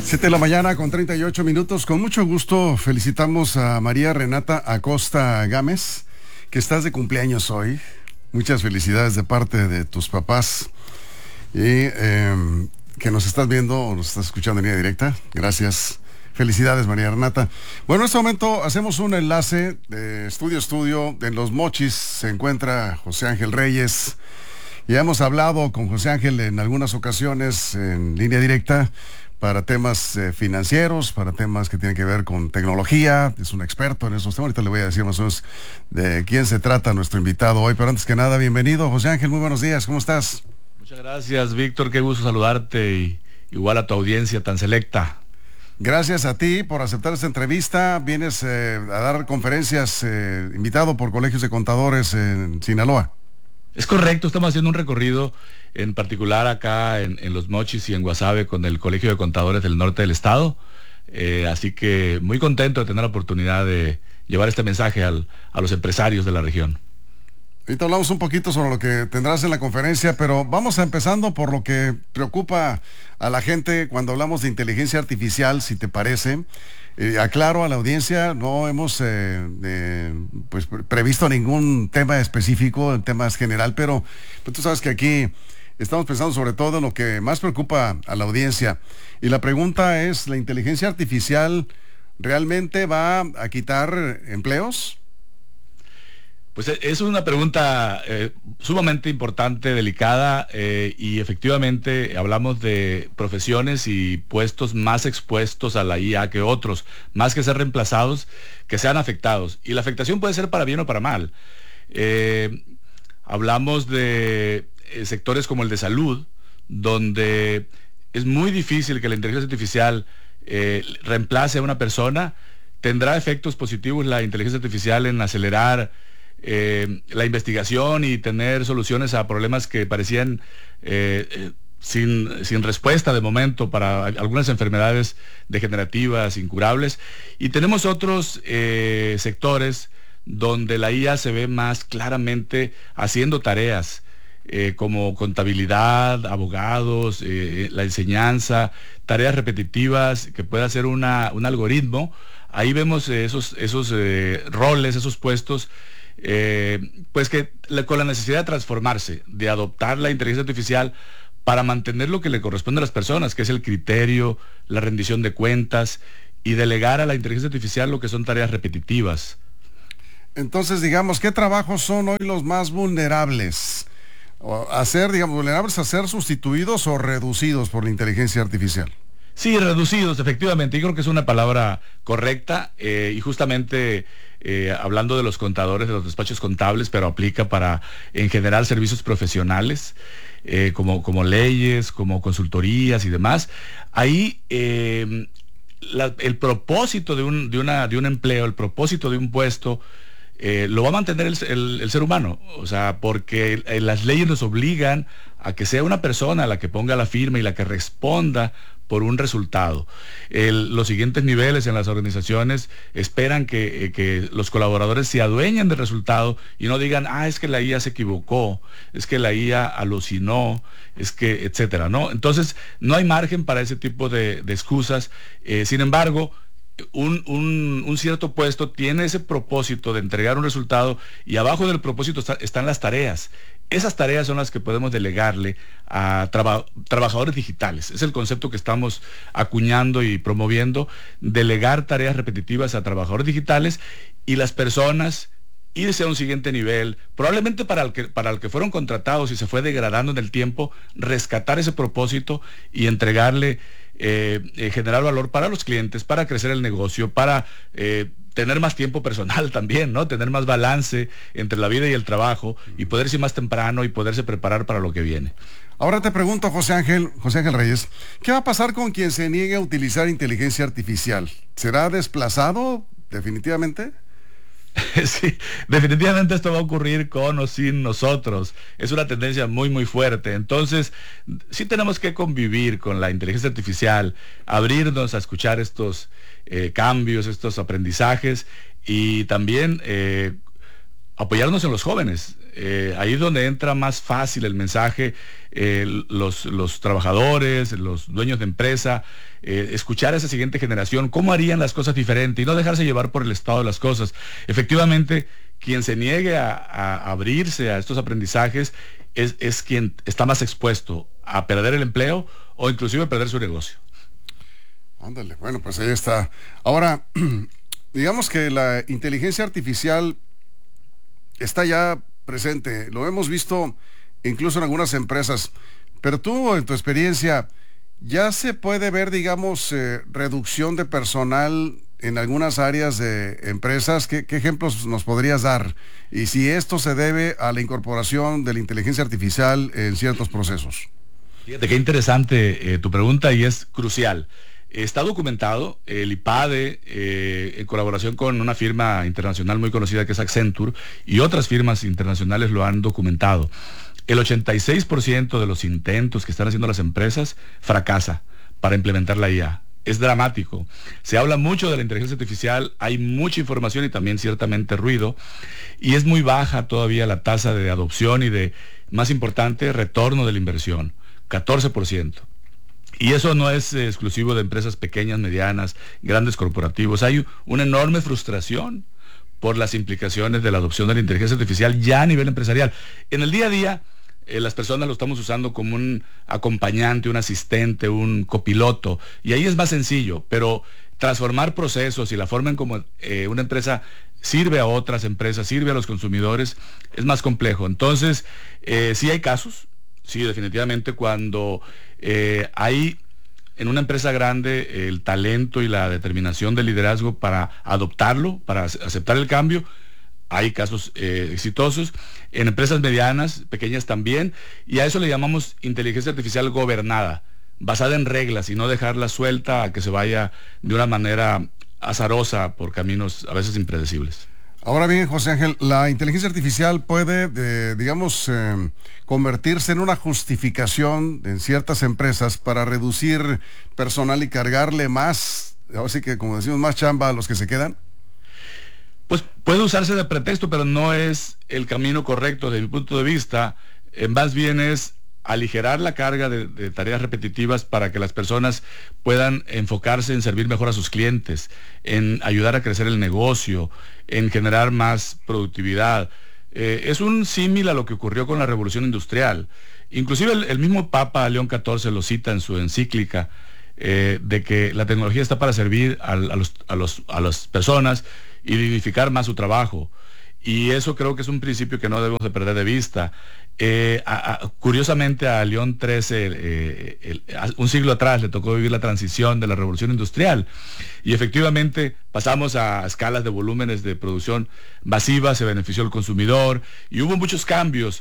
7 de la mañana con 38 minutos. Con mucho gusto felicitamos a María Renata Acosta Gámez, que estás de cumpleaños hoy. Muchas felicidades de parte de tus papás y que nos estás viendo o nos estás escuchando en línea directa. Gracias. Felicidades, María Renata. Bueno, en este momento hacemos un enlace de estudio a estudio. En Los Mochis se encuentra José Ángel Reyes. Ya hemos hablado con José Ángel en algunas ocasiones en línea directa para temas financieros, para temas que tienen que ver con tecnología. Es un experto en esos temas. Ahorita le voy a decir más o menos de quién se trata nuestro invitado hoy. Pero antes que nada, bienvenido, José Ángel. Muy buenos días. ¿Cómo estás? Muchas gracias, Víctor. Qué gusto saludarte y igual a tu audiencia tan selecta. Gracias a ti por aceptar esta entrevista. Vienes a dar conferencias invitado por colegios de contadores en Sinaloa. Es correcto, estamos haciendo un recorrido en particular acá en Los Mochis y en Guasave con el Colegio de Contadores del Norte del Estado. Así que muy contento de tener la oportunidad de llevar este mensaje a los empresarios de la región. Ahorita hablamos un poquito sobre lo que tendrás en la conferencia, pero vamos empezando por lo que preocupa a la gente cuando hablamos de inteligencia artificial, si te parece. Aclaro a la audiencia, no hemos previsto ningún tema específico, el tema es general, pero tú sabes que aquí estamos pensando sobre todo en lo que más preocupa a la audiencia. Y la pregunta es, ¿la inteligencia artificial realmente va a quitar empleos? Pues es una pregunta sumamente importante, delicada, y efectivamente hablamos de profesiones y puestos más expuestos a la IA que otros, más que ser reemplazados, que sean afectados. Y la afectación puede ser para bien o para mal. Hablamos de sectores como el de salud, donde es muy difícil que la inteligencia artificial reemplace a una persona. Tendrá efectos positivos la inteligencia artificial en acelerar la investigación y tener soluciones a problemas que parecían sin respuesta de momento para algunas enfermedades degenerativas, incurables. Y tenemos otros sectores donde la IA se ve más claramente haciendo tareas como contabilidad, abogados, la enseñanza, tareas repetitivas que puede hacer un algoritmo. Ahí vemos esos roles, esos puestos pues que con la necesidad de transformarse, de adoptar la inteligencia artificial para mantener lo que le corresponde a las personas, que es el criterio, la rendición de cuentas, y delegar a la inteligencia artificial lo que son tareas repetitivas. Entonces, digamos, ¿qué trabajos son hoy los más vulnerables? Vulnerables a ser sustituidos o reducidos por la inteligencia artificial. Sí, reducidos, efectivamente. Yo creo que es una palabra correcta y justamente hablando de los contadores, de los despachos contables, pero aplica para, en general, servicios profesionales, como leyes, como consultorías y demás. Ahí el propósito de un empleo, el propósito de un puesto, lo va a mantener el ser humano. O sea, porque las leyes nos obligan a que sea una persona la que ponga la firma y la que responda por un resultado. Los siguientes niveles en las organizaciones esperan que los colaboradores se adueñen del resultado y no digan, es que la IA se equivocó, es que la IA alucinó, es que, etcétera, ¿no? Entonces, no hay margen para ese tipo de excusas. Sin embargo, un cierto puesto tiene ese propósito de entregar un resultado y abajo del propósito están las tareas. Esas tareas son las que podemos delegarle a trabajadores digitales. Es el concepto que estamos acuñando y promoviendo, delegar tareas repetitivas a trabajadores digitales y las personas irse a un siguiente nivel, probablemente para el que fueron contratados y se fue degradando en el tiempo, rescatar ese propósito y entregarle, generar valor para los clientes, para crecer el negocio, para tener más tiempo personal también, ¿no? Tener más balance entre la vida y el trabajo y poder irse más temprano y poderse preparar para lo que viene. Ahora te pregunto, José Ángel Reyes, ¿qué va a pasar con quien se niegue a utilizar inteligencia artificial? ¿Será desplazado definitivamente? Sí, definitivamente esto va a ocurrir con o sin nosotros. Es una tendencia muy, muy fuerte. Entonces, sí tenemos que convivir con la inteligencia artificial, abrirnos a escuchar estos cambios, estos aprendizajes y también apoyarnos en los jóvenes. Ahí es donde entra más fácil el mensaje, los trabajadores, los dueños de empresa, escuchar a esa siguiente generación, cómo harían las cosas diferente y no dejarse llevar por el estado de las cosas. Efectivamente, quien se niegue a abrirse a estos aprendizajes es quien está más expuesto a perder el empleo o inclusive perder su negocio. Ándale, bueno, pues ahí está. Ahora, digamos que la inteligencia artificial está ya presente, lo hemos visto incluso en algunas empresas, pero tú, en tu experiencia, ¿ya se puede ver, digamos, reducción de personal en algunas áreas de empresas? ¿Qué ejemplos nos podrías dar? Y si esto se debe a la incorporación de la inteligencia artificial en ciertos procesos. Fíjate qué interesante tu pregunta y es crucial. Está documentado, el IPADE, en colaboración con una firma internacional muy conocida que es Accenture, y otras firmas internacionales lo han documentado. El 86% de los intentos que están haciendo las empresas fracasa para implementar la IA. Es dramático. Se habla mucho de la inteligencia artificial, hay mucha información y también ciertamente ruido, y es muy baja todavía la tasa de adopción y de, más importante, retorno de la inversión, 14%. Y eso no es exclusivo de empresas pequeñas, medianas, grandes corporativos. Hay una enorme frustración por las implicaciones de la adopción de la inteligencia artificial ya a nivel empresarial. En el día a día, las personas lo estamos usando como un acompañante, un asistente, un copiloto, y ahí es más sencillo, pero transformar procesos y la forma en cómo una empresa sirve a otras empresas, sirve a los consumidores, es más complejo. Entonces, sí hay casos, sí, definitivamente cuando hay en una empresa grande el talento y la determinación del liderazgo para adoptarlo, para aceptar el cambio, hay casos exitosos. En empresas medianas, pequeñas también, y a eso le llamamos inteligencia artificial gobernada, basada en reglas y no dejarla suelta a que se vaya de una manera azarosa por caminos a veces impredecibles. Ahora bien, José Ángel, la inteligencia artificial puede, digamos, convertirse en una justificación en ciertas empresas para reducir personal y cargarle más, así que como decimos, más chamba a los que se quedan. Pues puede usarse de pretexto, pero no es el camino correcto desde mi punto de vista. Más bien es aligerar la carga de tareas repetitivas para que las personas puedan enfocarse en servir mejor a sus clientes, en ayudar a crecer el negocio, en generar más productividad. Es un símil a lo que ocurrió con la Revolución Industrial. Inclusive el mismo Papa León XIV lo cita en su encíclica, de que la tecnología está para servir a las personas y dignificar más su trabajo. Y eso creo que es un principio que no debemos de perder de vista. Curiosamente a León XIII, un siglo atrás, le tocó vivir la transición de la Revolución Industrial. Y efectivamente pasamos a escalas de volúmenes de producción masivas, se benefició el consumidor y hubo muchos cambios.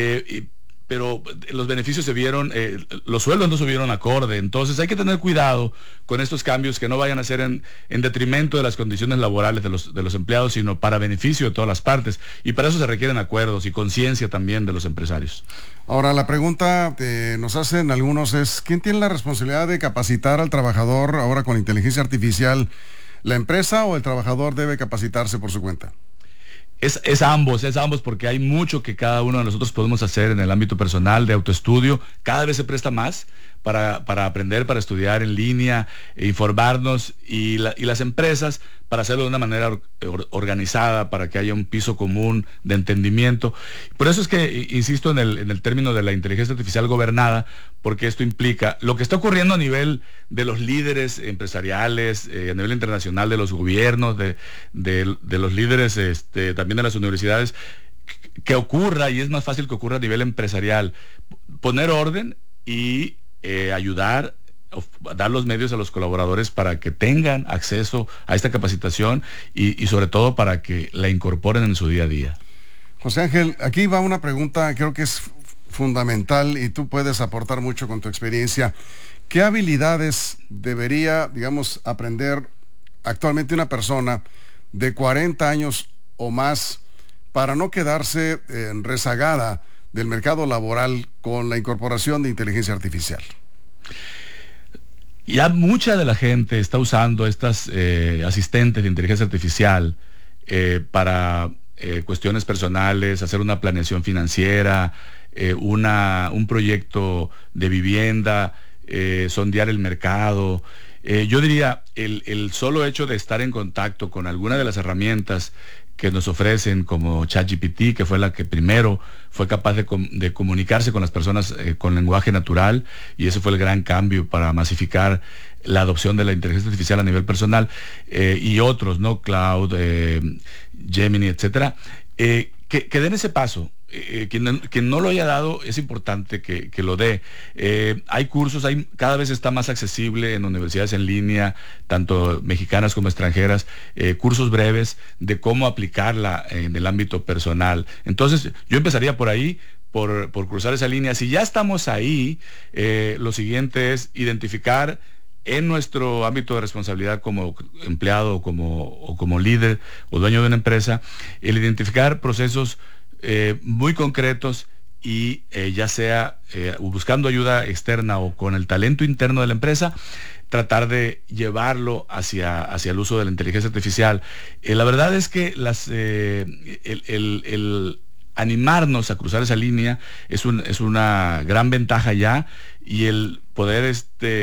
Pero los beneficios se vieron, los sueldos no subieron acorde. Entonces hay que tener cuidado con estos cambios que no vayan a ser en detrimento de las condiciones laborales de los empleados, sino para beneficio de todas las partes. Y para eso se requieren acuerdos y conciencia también de los empresarios. Ahora, la pregunta que nos hacen algunos es, ¿quién tiene la responsabilidad de capacitar al trabajador ahora con inteligencia artificial? ¿La empresa o el trabajador debe capacitarse por su cuenta? Es ambos, porque hay mucho que cada uno de nosotros podemos hacer en el ámbito personal de autoestudio. Cada vez se presta más para aprender, para estudiar en línea, informarnos, y las empresas para hacerlo de una manera organizada, para que haya un piso común de entendimiento. Por eso es que insisto en el término de la inteligencia artificial gobernada, porque esto implica lo que está ocurriendo a nivel de los líderes empresariales, a nivel internacional de los gobiernos, de los líderes también de las universidades, que ocurra, y es más fácil que ocurra a nivel empresarial, poner orden y ayudar, dar los medios a los colaboradores para que tengan acceso a esta capacitación y sobre todo para que la incorporen en su día a día. José Ángel, aquí va una pregunta, creo que es fundamental y tú puedes aportar mucho con tu experiencia. ¿Qué habilidades debería, digamos, aprender actualmente una persona de 40 años o más para no quedarse rezagada del mercado laboral con la incorporación de inteligencia artificial? Ya mucha de la gente está usando estas asistentes de inteligencia artificial para cuestiones personales, hacer una planeación financiera, un proyecto de vivienda, sondear el mercado. Yo diría, el solo hecho de estar en contacto con alguna de las herramientas que nos ofrecen, como ChatGPT, que fue la que primero fue capaz de comunicarse con las personas con lenguaje natural, y ese fue el gran cambio para masificar la adopción de la inteligencia artificial a nivel personal, y otros, ¿no? Cloud, Gemini, etcétera, que den ese paso. Quien no lo haya dado, es importante que lo dé. Hay cursos, cada vez está más accesible en universidades en línea, tanto mexicanas como extranjeras, cursos breves de cómo aplicarla en el ámbito personal. Entonces, yo empezaría por ahí, por cruzar esa línea. Si ya estamos ahí, lo siguiente es identificar en nuestro ámbito de responsabilidad como empleado o como líder o dueño de una empresa, el identificar procesos muy concretos y ya sea buscando ayuda externa o con el talento interno de la empresa, tratar de llevarlo hacia el uso de la inteligencia artificial. La verdad es que el animarnos a cruzar esa línea es una gran ventaja ya, y el poder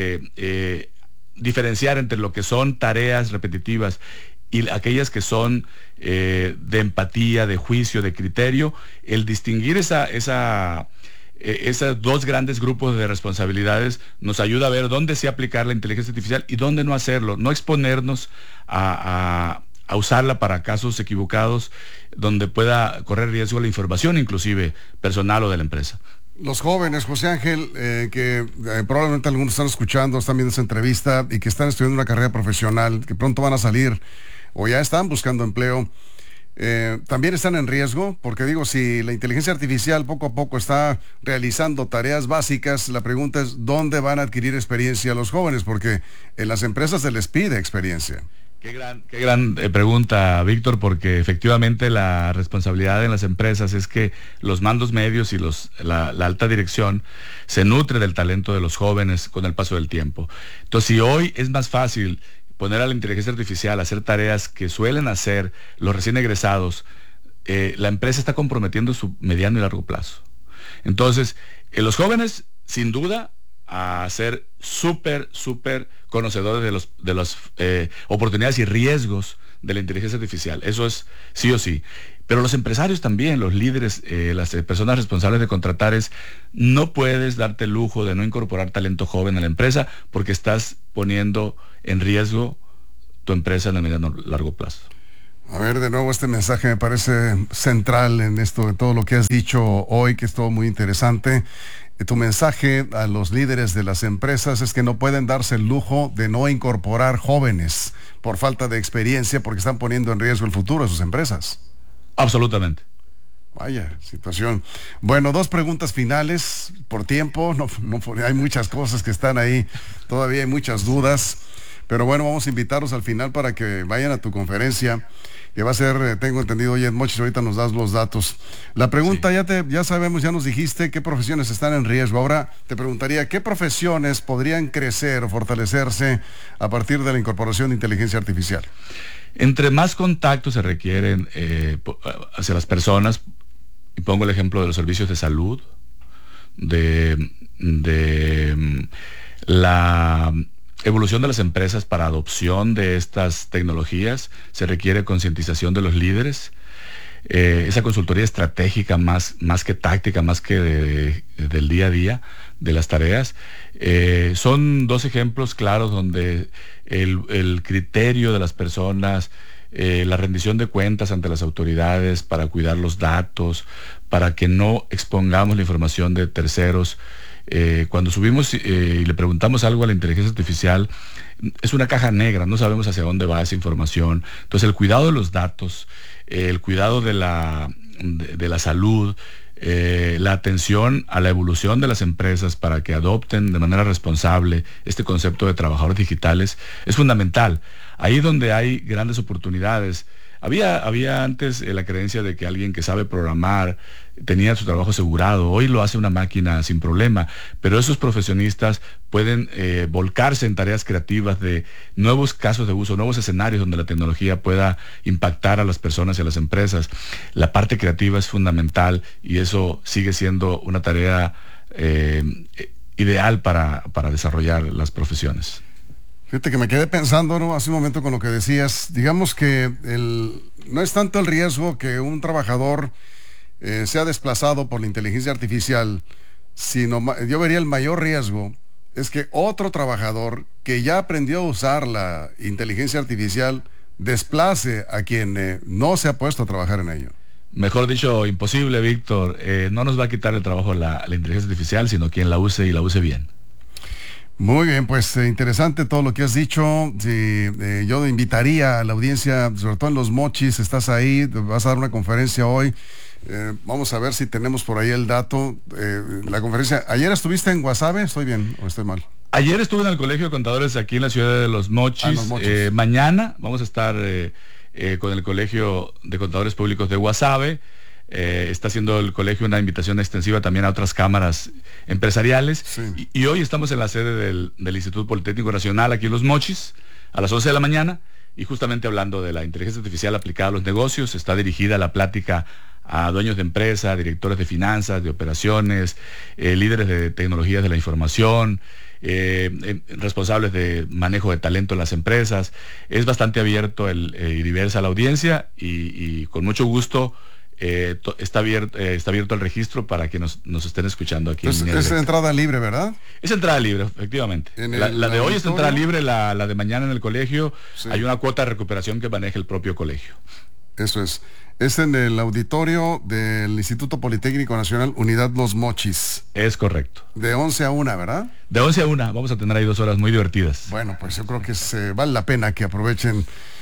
diferenciar entre lo que son tareas repetitivas y aquellas que son de empatía, de juicio, de criterio, el distinguir esos dos grandes grupos de responsabilidades nos ayuda a ver dónde sí aplicar la inteligencia artificial y dónde no hacerlo, no exponernos a usarla para casos equivocados donde pueda correr riesgo la información, inclusive personal o de la empresa. Los jóvenes, José Ángel, que probablemente algunos están escuchando, están viendo esta entrevista y que están estudiando una carrera profesional, que pronto van a salir o ya están buscando empleo, también están en riesgo, porque digo, si la inteligencia artificial poco a poco está realizando tareas básicas, la pregunta es ¿dónde van a adquirir experiencia los jóvenes? Porque en las empresas se les pide experiencia. Qué gran pregunta, Víctor, porque efectivamente la responsabilidad en las empresas es que los mandos medios y la alta dirección se nutre del talento de los jóvenes con el paso del tiempo. Entonces, si hoy es más fácil poner a la inteligencia artificial a hacer tareas que suelen hacer los recién egresados, la empresa está comprometiendo su mediano y largo plazo. Entonces, los jóvenes, sin duda, a ser súper conocedores de las oportunidades y riesgos de la inteligencia artificial. Eso es sí o sí. Pero los empresarios también, los líderes, las personas responsables de contratar, no puedes darte el lujo de no incorporar talento joven a la empresa, porque estás poniendo en riesgo tu empresa en el mediano largo plazo. A ver, de nuevo, este mensaje me parece central en esto, de todo lo que has dicho hoy, que es todo muy interesante. Tu mensaje a los líderes de las empresas es que no pueden darse el lujo de no incorporar jóvenes por falta de experiencia, porque están poniendo en riesgo el futuro de sus empresas. Absolutamente. Vaya situación. Bueno, 2 preguntas finales por tiempo. No, hay muchas cosas que están ahí, todavía hay muchas dudas. Pero bueno, vamos a invitarlos al final para que vayan a tu conferencia, que va a ser, tengo entendido, oye, Mochis, ahorita nos das los datos. La pregunta, sí. Ya sabemos, ya nos dijiste qué profesiones están en riesgo. Ahora te preguntaría, ¿qué profesiones podrían crecer o fortalecerse a partir de la incorporación de inteligencia artificial? Entre más contactos se requieren hacia las personas, y pongo el ejemplo de los servicios de salud, de la evolución de las empresas para adopción de estas tecnologías, se requiere concientización de los líderes, esa consultoría estratégica más que táctica, más que del día a día de las tareas. Son 2 ejemplos claros donde el criterio de las personas, la rendición de cuentas ante las autoridades para cuidar los datos, para que no expongamos la información de terceros. Cuando subimos y le preguntamos algo a la inteligencia artificial, es una caja negra, no sabemos hacia dónde va esa información. Entonces, el cuidado de los datos, el cuidado de la salud, la atención a la evolución de las empresas para que adopten de manera responsable este concepto de trabajadores digitales es fundamental. Ahí donde hay grandes oportunidades, Había antes la creencia de que alguien que sabe programar tenía su trabajo asegurado. Hoy lo hace una máquina sin problema, pero esos profesionistas pueden volcarse en tareas creativas de nuevos casos de uso, nuevos escenarios donde la tecnología pueda impactar a las personas y a las empresas. La parte creativa es fundamental y eso sigue siendo una tarea ideal para desarrollar las profesiones. Fíjate que me quedé pensando, ¿no?, hace un momento con lo que decías. Digamos que no es tanto el riesgo que un trabajador sea desplazado por la inteligencia artificial, sino yo vería el mayor riesgo es que otro trabajador que ya aprendió a usar la inteligencia artificial desplace a quien no se ha puesto a trabajar en ello. Mejor dicho, imposible, Víctor. No nos va a quitar el trabajo la inteligencia artificial, sino quien la use y la use bien. Muy bien, pues interesante todo lo que has dicho. Sí, yo invitaría a la audiencia, sobre todo en Los Mochis, estás ahí, vas a dar una conferencia hoy. Vamos a ver si tenemos por ahí el dato. La conferencia, ¿ayer estuviste en Guasave? ¿Estoy bien o estoy mal? Ayer estuve en el Colegio de Contadores aquí en la ciudad de Los Mochis. Mañana vamos a estar con el Colegio de Contadores Públicos de Guasave. Está haciendo el colegio una invitación extensiva también a otras cámaras empresariales. Sí. Y hoy estamos en la sede del Instituto Politécnico Nacional aquí en Los Mochis a las 11 de la mañana y justamente hablando de la inteligencia artificial aplicada a los negocios. Está dirigida la plática a dueños de empresa, directores de finanzas, de operaciones, líderes de tecnologías de la información, responsables de manejo de talento en las empresas. Es bastante abierto y diversa la audiencia y con mucho gusto está abierto el registro para que nos estén escuchando aquí. Pues es entrada libre, ¿verdad? Es entrada libre, efectivamente. La de hoy es entrada libre, la de mañana en el colegio, sí. Hay una cuota de recuperación que maneja el propio colegio. Eso es. Es en el auditorio del Instituto Politécnico Nacional, Unidad Los Mochis. Es correcto. De 11 a 1, ¿verdad? De 11 a 1, vamos a tener ahí 2 horas muy divertidas. Bueno, pues yo creo que vale la pena que aprovechen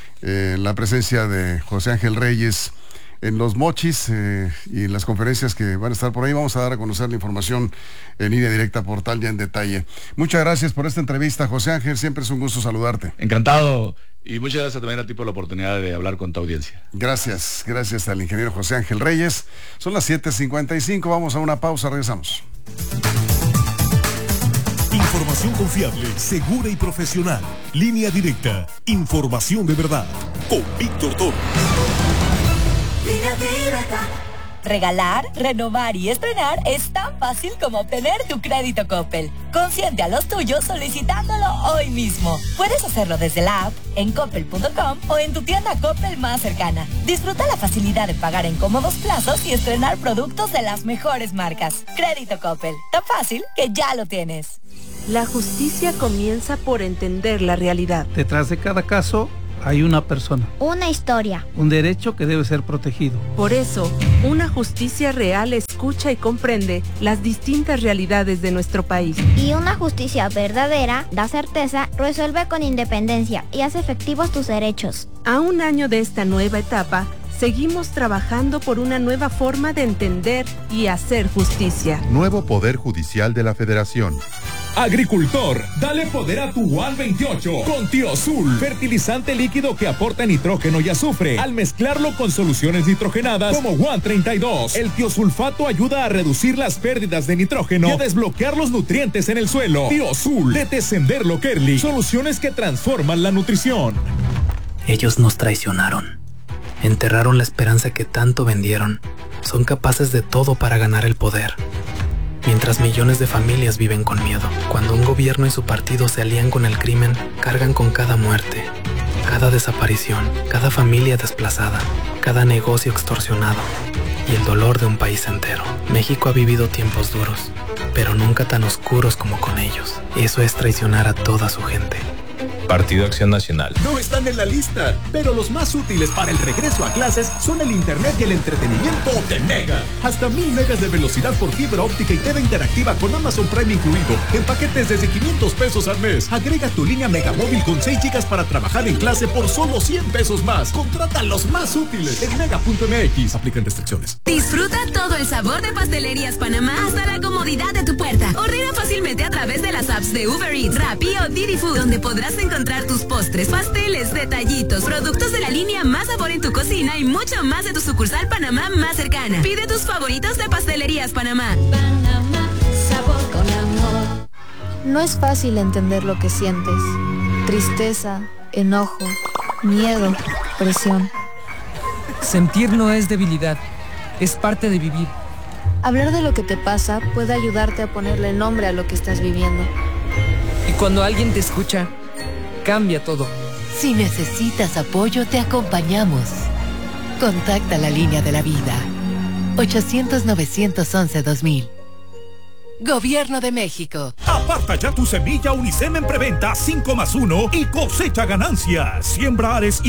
la presencia de José Ángel Reyes en Los Mochis y las conferencias que van a estar por ahí. Vamos a dar a conocer la información en línea directa, portal ya en detalle. Muchas gracias por esta entrevista, José Ángel. Siempre es un gusto saludarte. Encantado. Y muchas gracias también a ti por la oportunidad de hablar con tu audiencia. Gracias al ingeniero José Ángel Reyes. Son las 7:55, vamos a una pausa, regresamos. Información confiable, segura y profesional. Línea directa, información de verdad. Con Víctor Toro. Línea directa. Regalar, renovar y estrenar es tan fácil como obtener tu crédito Coppel. Consiente a los tuyos solicitándolo hoy mismo. Puedes hacerlo desde la app, en coppel.com o en tu tienda Coppel más cercana. Disfruta la facilidad de pagar en cómodos plazos y estrenar productos de las mejores marcas. Crédito Coppel, tan fácil que ya lo tienes. La justicia comienza por entender la realidad. Detrás de cada caso hay una persona. Una historia. Un derecho que debe ser protegido. Por eso, una justicia real escucha y comprende las distintas realidades de nuestro país. Y una justicia verdadera da certeza, resuelve con independencia y hace efectivos tus derechos. A un año de esta nueva etapa, seguimos trabajando por una nueva forma de entender y hacer justicia. Nuevo Poder Judicial de la Federación. Agricultor, dale poder a tu WAN 28 con Tiosul, fertilizante líquido que aporta nitrógeno y azufre. Al mezclarlo con soluciones nitrogenadas como WAN 32, el tiosulfato ayuda a reducir las pérdidas de nitrógeno y a desbloquear los nutrientes en el suelo. Tiosul, de Tessenderlo Kerli, soluciones que transforman la nutrición. Ellos nos traicionaron, enterraron la esperanza que tanto vendieron. Son capaces de todo para ganar el poder. Mientras millones de familias viven con miedo, cuando un gobierno y su partido se alían con el crimen, cargan con cada muerte, cada desaparición, cada familia desplazada, cada negocio extorsionado y el dolor de un país entero. México ha vivido tiempos duros, pero nunca tan oscuros como con ellos. Eso es traicionar a toda su gente. Partido Acción Nacional. No están en la lista, pero los más útiles para el regreso a clases son el internet y el entretenimiento de Mega. Hasta 1000 megas de velocidad por fibra óptica y TV interactiva con Amazon Prime incluido, en paquetes desde 500 pesos al mes. Agrega tu línea Megamóvil con 6 gigas para trabajar en clase por solo 100 pesos más. Contrata los más útiles en mega.mx. Aplican restricciones. Disfruta todo el sabor de Pastelerías Panamá hasta la comodidad de tu puerta. Ordena fácilmente a través de las apps de Uber Eats, Rappi o Didi Food, donde podrás encontrar encontrar tus postres, pasteles, detallitos, productos de la línea Más Sabor en tu cocina y mucho más de tu sucursal Panamá más cercana. Pide tus favoritos de Pastelerías Panamá. Panamá, sabor con amor. No es fácil entender lo que sientes. Tristeza, enojo, miedo, presión. Sentir no es debilidad, es parte de vivir. Hablar de lo que te pasa puede ayudarte a ponerle nombre a lo que estás viviendo. Y cuando alguien te escucha, cambia todo. Si necesitas apoyo, te acompañamos. Contacta la línea de la vida. 800-911-2000. Gobierno de México. Aparta ya tu semilla Unicem en preventa 5+1 y cosecha ganancias. Siembra Ares